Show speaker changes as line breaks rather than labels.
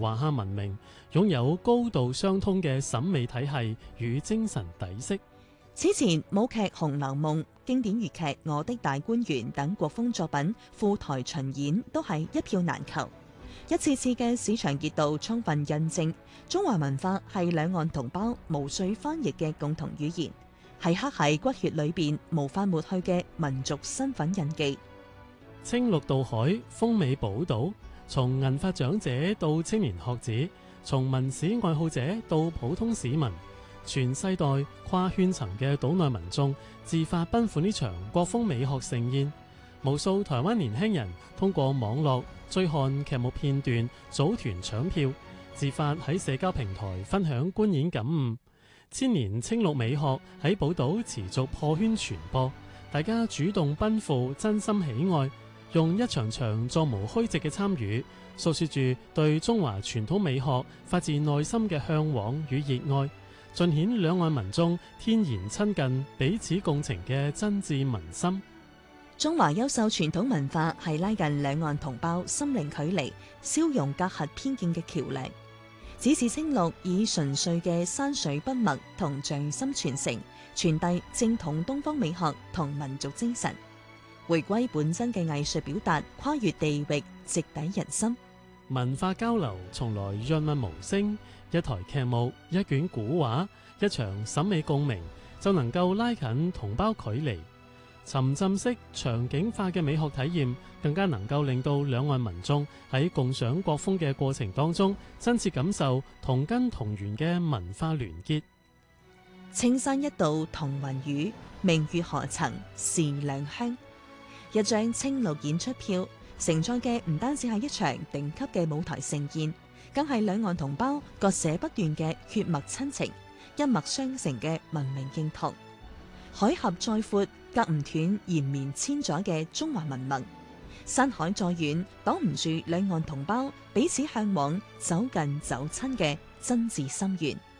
華夏文明，擁有高度相通嘅審美體系與精神底色。
此前舞劇《紅樓夢》、經典粵劇《我的大觀園》等國風作品赴台巡演都係一票難求，一次次嘅市場熱度充分印證中華文化係兩岸同胞無需翻譯嘅共同語言，係刻喺骨血裏邊無法抹去嘅民族身份印記。
青綠渡海，風美寶島，從銀髮長者到青年學子，從文史愛好者到普通市民，全世代跨圈層嘅島內民眾自發奔赴呢場國風美學盛宴。無數台灣年輕人通過網絡追看劇目片段，組團搶票，自發喺社交平台分享觀演感悟。千年青綠美學喺寶島持續破圈傳播，大家主動奔赴，真心喜愛，用一場場座無虛席嘅參與，訴說住對中華傳統美學發自內心嘅向往與熱愛，盡顯兩岸民眾天然親近、彼此共情嘅真摯民心。
中華優秀傳統文化係拉近兩岸同胞心靈距離、消融隔閡偏見嘅橋樑。只是青綠以純粹嘅山水筆墨同匠心傳承，傳遞正統東方美學同民族精神，回歸本真嘅藝術表達，跨越地域，直抵人心。
文化交流從來潤物無聲，一台劇目、一卷古畫、一場審美共鳴，就能夠拉近同胞距離。沉浸式場景化嘅美學體驗，更加能夠令到兩岸民眾喺共賞國風嘅過程當中，真切感受同根同源嘅文化聯結。
青山一度同雲雨，明月何曾是兩鄉。一張青綠演出票，承載嘅唔單止係一場頂級嘅舞台盛宴，更係兩岸同胞割捨不斷嘅血脈親情，一脈相承嘅文明認同。海峽再闊，隔唔斷延綿千載嘅中華文盟；山海再遠，擋唔住兩岸同胞彼此向往、走近走親嘅真摯心願。